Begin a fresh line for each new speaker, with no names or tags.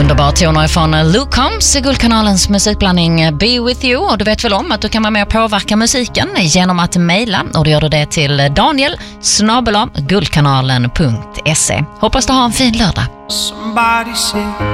Underbara toner från Luke Combs, Guldkanalens musikblandning Be With You. Och du vet väl om att du kan vara med och påverka musiken genom att mejla. Och då gör du det till Daniel@guldkanalen.se. Hoppas du har en fin lördag.
Somebody said